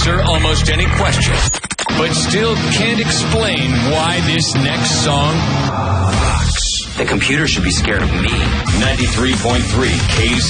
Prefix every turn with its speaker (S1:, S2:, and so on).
S1: answer almost any question, but still can't explain why this next song rocks.
S2: The computer should be scared of me.
S1: 93.3 KC.